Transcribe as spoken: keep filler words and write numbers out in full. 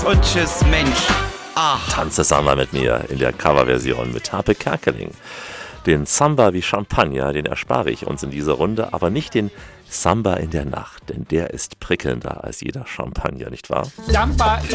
Und tschüss, Mensch. Ach. Tanze Samba mit mir in der Coverversion mit Harpe Kerkeling. Den Samba wie Champagner, den erspare ich uns in dieser Runde, aber nicht den Samba in der Nacht, denn der ist prickelnder als jeder Champagner, nicht wahr? Samba